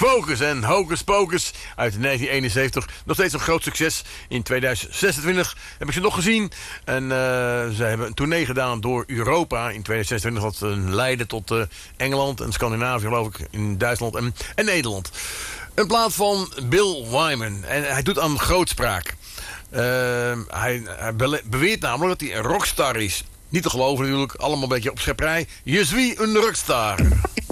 Focus en Hocus Pocus uit 1971. Nog steeds een groot succes. In 2026 heb ik ze nog gezien. En ze hebben een tournee gedaan door Europa. In 2026 dat leidde tot Engeland en Scandinavië, geloof ik. In Duitsland en Nederland. Een plaat van Bill Wyman. En hij doet aan grootspraak. Hij beweert namelijk dat hij een rockstar is. Niet te geloven natuurlijk. Allemaal een beetje op schepperij. Je suis een rockstar.